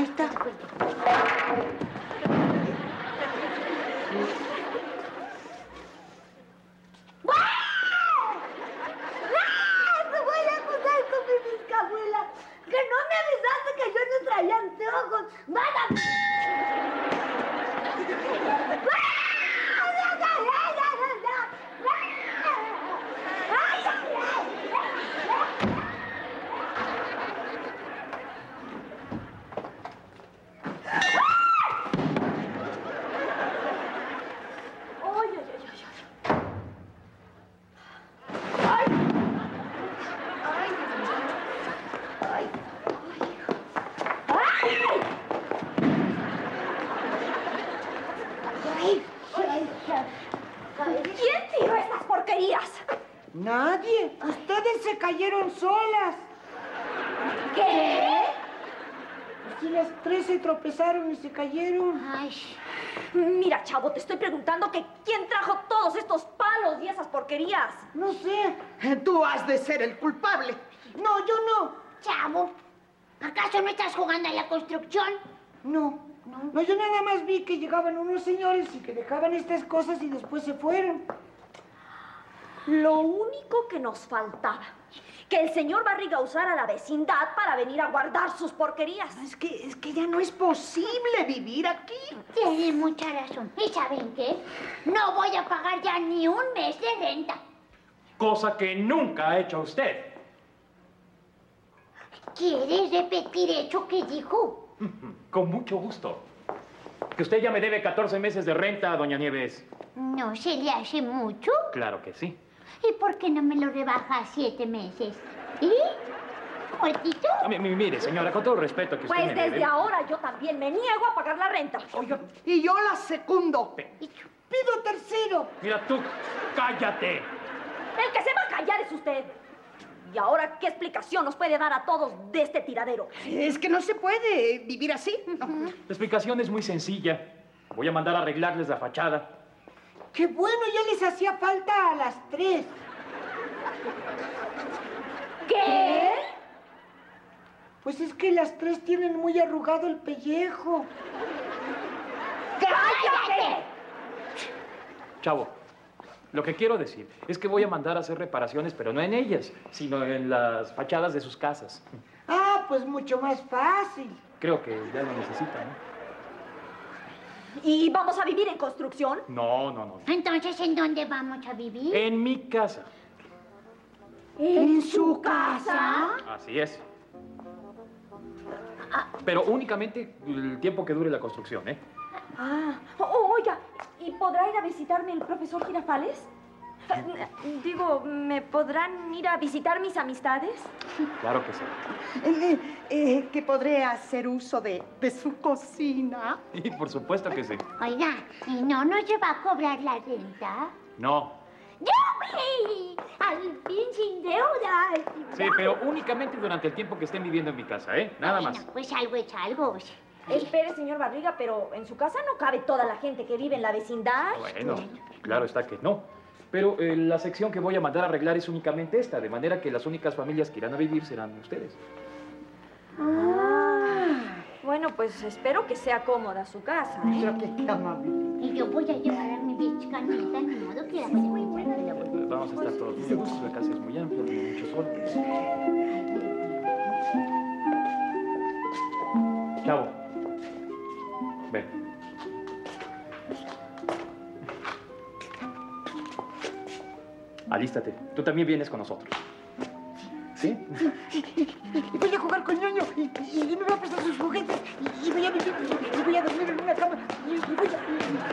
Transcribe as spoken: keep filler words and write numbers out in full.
Ahí está. anteojos. ¡Mátame! ¿Quién tiró estas porquerías? Nadie. Ustedes se cayeron solas. ¿Qué? Si las tres se tropezaron y se cayeron. Ay. Mira, chavo, te estoy preguntando que quién trajo todos estos palos y esas porquerías. No sé. Tú has de ser el culpable. No, yo no. Chavo, ¿acaso no estás jugando a la construcción? No, no. No, yo nada más vi que llegaban unos señores y que dejaban estas cosas y después se fueron. Lo único que nos faltaba, que el señor Barriga usara la vecindad para venir a guardar sus porquerías. Es que, es que ya no es posible vivir aquí. Tiene mucha razón. ¿Y saben qué? No voy a pagar ya ni un mes de renta. Cosa que nunca ha hecho usted. ¿Quieres repetir eso que dijo? Con mucho gusto. Que usted ya me debe catorce meses de renta, doña Nieves. ¿No se le hace mucho? Claro que sí. ¿Y por qué no me lo rebaja a siete meses? ¿Y? ¿Cortito? Ah, mi- mi- Mire, señora, con todo el respeto que usted Pues me desde debe... ahora yo también me niego a pagar la renta. Oiga, y yo la secundo. Pido tercero. Mira tú, cállate. El que se va a callar es usted. ¿Y ahora qué explicación nos puede dar a todos de este tiradero? Es que no se puede vivir así. La explicación es muy sencilla. Voy a mandar a arreglarles la fachada. Qué bueno, ya les hacía falta a las tres. ¿Qué? Pues es que las tres tienen muy arrugado el pellejo. ¡Cállate! Chavo, lo que quiero decir es que voy a mandar a hacer reparaciones, pero no en ellas, sino en las fachadas de sus casas. Ah, pues mucho más fácil. Creo que ya lo necesitan, ¿Y vamos a vivir en construcción? ¿no? No, no, no. Entonces, ¿en dónde vamos a vivir? En mi casa. ¿En su casa? Así es. Pero únicamente el tiempo que dure la construcción, ¿eh? Ah, oh, oiga, ¿y podrá ir a visitarme el profesor Girafales? Eh, Digo, ¿me podrán ir a visitar mis amistades? Claro que sí. Eh, eh, que podré hacer uso de, de su cocina. Y por supuesto que sí. Oiga, ¿y no nos va a cobrar la renta? No. ¡Yupi! ¡Al fin sin deuda! Sí, pero únicamente durante el tiempo que estén viviendo en mi casa, ¿eh? Nada Bueno, más. pues algo es algo. Espere, señor Barriga, pero en su casa no cabe toda la gente que vive en la vecindad. Bueno, claro está que no. Pero eh, la sección que voy a mandar a arreglar es únicamente esta, de manera que las únicas familias que irán a vivir serán ustedes. Ah, bueno, pues espero que sea cómoda su casa, ¿eh? Pero qué amable. Y yo voy a llevar a mi bizcanita, ni modo que la voy a encontrar en la bolsa. Vamos a estar todos muy a gusto, la casa es muy amplia, tiene mucho sol. Chavo, ven. Alístate, tú también vienes con nosotros. ¿Sí? Y voy a jugar con ñoño y, y me va a prestar sus juguetes y, y voy a vivir y voy a dormir en una cama y, y voy a...